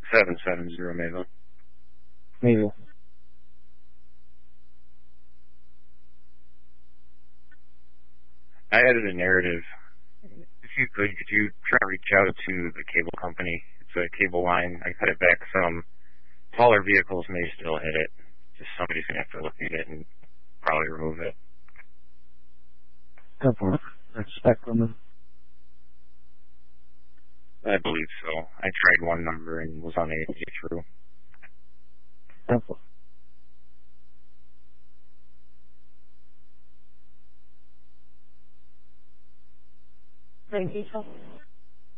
770 Mayville. Mayville. I added a narrative. If you could you try to reach out to the cable company? It's a cable line. I cut it back some. Taller vehicles may still hit it. Just somebody's going to have to look at it and probably remove it. Go for it. Spectrum. I believe so. I tried one number and was unable to get through. Go for it. Thank you.